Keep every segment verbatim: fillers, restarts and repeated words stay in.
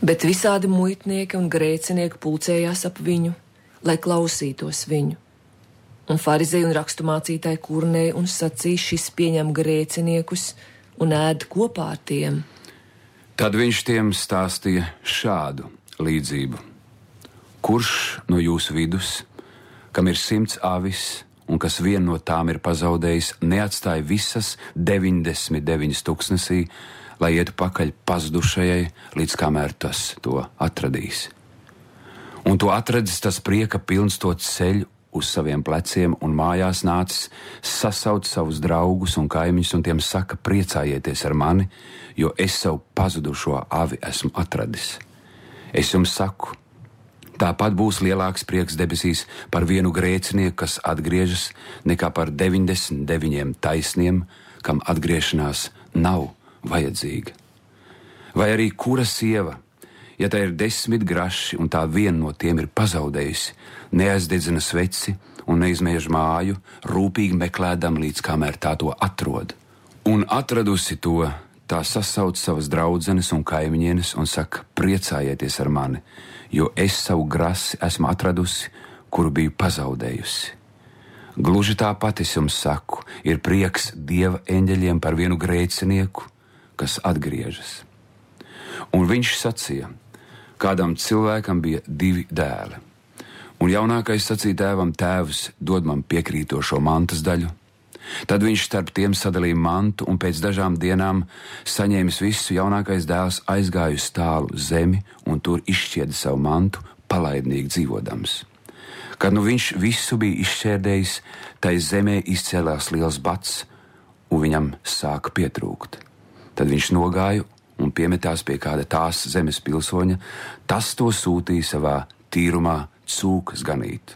Bet visādi muitnieki un grēcinieki pulcējās ap viņu, lai klausītos viņu. Un farizēji un raksturmācītāji kurnēja un sacīja, šis pieņem grēciniekus un ēd kopā ar tiem. Tad viņš tiem stāstīja šādu līdzību. Kurš no jūsu vidus, kam ir simts avis, un kas vienu no tām ir pazaudējis, neatstāja visas deviņdesmit deviņas tuksnesī, lai ietu pakaļ pazudušajai, līdz kamēr tas to atradīs. Un to atradzis tas prieka pilns to ceļu uz saviem pleciem, un mājās nācis sasauc savus draugus un kaimiņus, un tiem saka, priecājieties ar mani, jo es savu pazudušo avi esmu atradis. Es jums saku, tāpat būs lielāks prieks debesīs par vienu grēcinieku, kas atgriežas, nekā par deviņdesmit deviņiem taisniem, kam atgriešanās nav vajadzīga. Vai arī kura sieva, ja tā ir desmit graši un tā viena no tiem ir pazaudējusi, neaizdedzina sveci un neizmēž māju, rūpīgi meklēdam, līdz kamēr tā to atrod. Un atradusi to, tā sasauc savas draudzenes un kaimiņienes un saka, priecājieties ar mani, jo es savu grasi esmu atradusi, kuru biju pazaudējusi. Gluži tāpat es jums saku, ir prieks Dieva eņģeļiem par vienu grēcinieku, kas atgriežas. Un viņš sacīja, kādam cilvēkam bija divi dēli. Un jaunākais sacīja tēvam, tēvs, dod man piekrītošo mantas daļu. Tad viņš starp tiem sadalīja mantu, un pēc dažām dienām, saņēmis visu, jaunākais dēls aizgāja uz tālu zemi un tur izšķieda savu mantu, palaidnīgi dzīvodams. Kad nu viņš visu bija izšķērdējis, tai zemē izcēlās liels bats, un viņam sāka pietrūkt. Tad viņš nogāja un piemetās pie kāda tās zemes pilsoņa, tas to sūtīja savā tīrumā cūkas ganīt.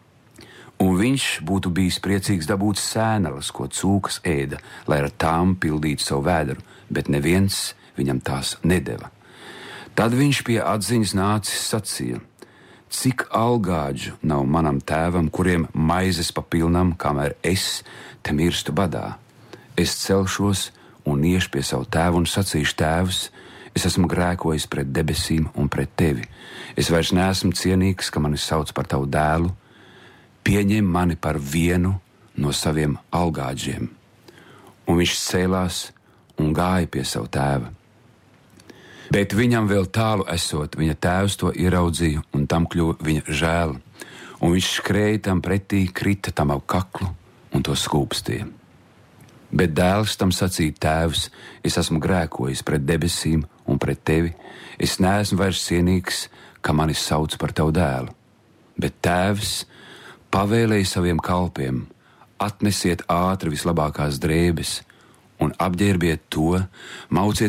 Un viņš būtu bijis priecīgs dabūt sēneles, ko cūkas ēda, lai ar tām pildītu savu vēderu, bet neviens viņam tās nedeva. Tad viņš pie atziņas nācis sacīja, cik algāģu nav manam tēvam, kuriem maizes pa pilnam, kamēr es te mirstu badā. Es celšos un iešu pie savu tēvu un sacīšu, tēvs, es esmu grēkojis pret debesīm un pret tevi. Es vairs neesmu cienīgs, ka mani sauc par tavu dēlu. Pieņem mani par vienu no saviem algāģiem. Un viņš cēlās un gāja pie savu tēva. Bet viņam vēl tālu esot, viņa tēvs to ieraudzīja, un tam kļuva viņa žēl. Un viņš skrēja tam pretī, krita tam ap kaklu un to skūpstīja. Bet dēls tam sacīja, tēvs, es esmu grēkojis pret debesīm un pret tevi. Es neesmu vairs cienīgs, ka mani sauc par tavu dēlu. Bet tēvs pavēlēja saviem kalpiem, atnesiet ātri vislabākās drēbes un apģērbiet to, mauciet